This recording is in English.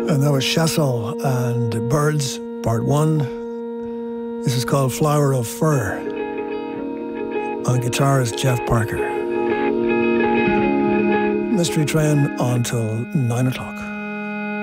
And that was Chassol and Birds, Part 1. This is called Flower of Fur. On guitar is Jeff Parker. Mystery Train on till 9 o'clock.